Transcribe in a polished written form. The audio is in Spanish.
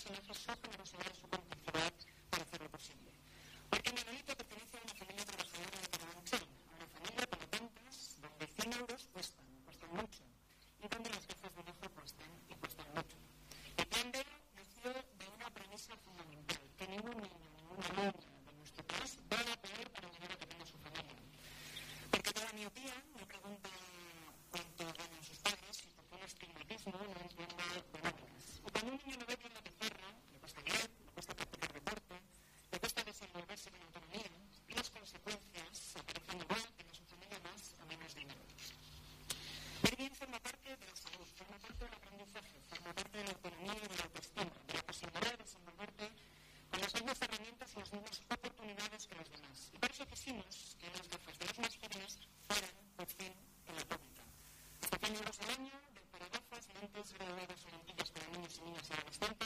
personaje su generosidad y su complicidad para hacerlo posible. Porque Manolito pertenece a una familia trabajadora de Carabanchel, a una familia como tantas, donde 100 euros cuestan mucho, y donde las gafas de lujo cuestan mucho. El plan B nació de una premisa fundamental, que ningún niño, ninguna niña de nuestro país va a poder para el dinero que tenga su familia. Porque toda miopía no pregunta cuánto ganan sus padres, y porque un estigmatismo no entiende de nóminas. Y cuando un niño no ve bien la pizarra, le cuesta leer, le cuesta practicar deporte, le cuesta desenvolverse con autonomía, y las consecuencias aparecen igual que en su familia más o menos dinero. Ver bien forma parte de la salud, forma parte del aprendizaje, forma parte de la autonomía y de la autoestima, de la posibilidad de desenvolverte con las mismas herramientas y las mismas oportunidades que los demás. Y por eso quisimos que las gafas de los más jóvenes fueran, por fin, en la pública. Hasta 100 euros al año, del paragafas, lentes, graduadas o lentillas para niños y niñas adolescentes,